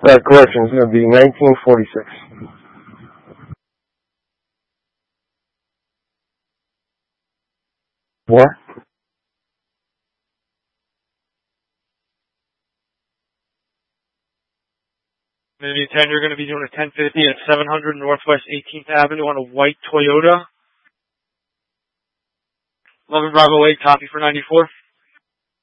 correction, it's going to be 1946. What? Maybe 10, you're going to be doing a 1050 at 700 Northwest 18th Avenue on a white Toyota. 11 Bravo 8, copy for 94.